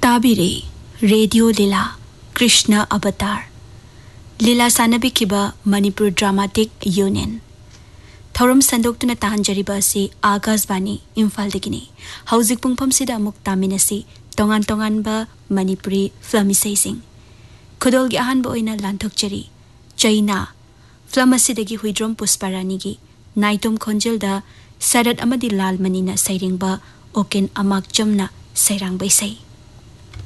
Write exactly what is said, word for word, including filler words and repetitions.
ताबिरे radio लीला कृष्ण अवतार लीला सानबिखिबा Manipur dramatic union थौरम संदोक्तुना ताहंजरिबा असि आकाशवाणी इम्फालदगिनि हौजिक पुंफमसिदा अमुक तामिनसि तोंगान तोंगानबा मणिपुरी फिल्म इसैसिंग खुदोलगी अहानबा ओइना लांथोकचरी चाइना फिल्म असिदगी हुइद्रोम पुष्पारानीगी नाइतोम खोंजेलदा सरद अमदि लाल मनीना सैरिंगबा ओकेन अमाकचमना सैरांग बैसै।